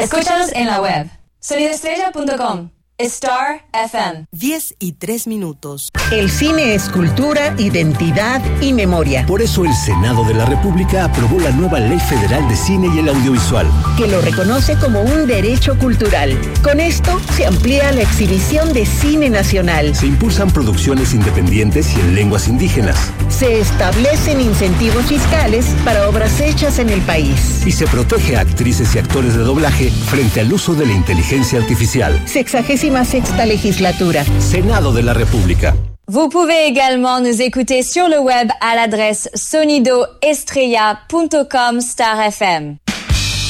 Escúchanos en la web sonidoestrella.com. Star FM. 10:03. El cine es cultura, identidad y memoria. Por eso el Senado de la República aprobó la nueva Ley Federal de Cine y el Audiovisual, que lo reconoce como un derecho cultural. Con esto se amplía la exhibición de cine nacional. Se impulsan producciones independientes y en lenguas indígenas. Se establecen incentivos fiscales para obras hechas en el país. Y se protege a actrices y actores de doblaje frente al uso de la inteligencia artificial. 66ª législature. Senado de la República. Vous pouvez également nous écouter sur le web à l'adresse sonidoestrella.com/FM.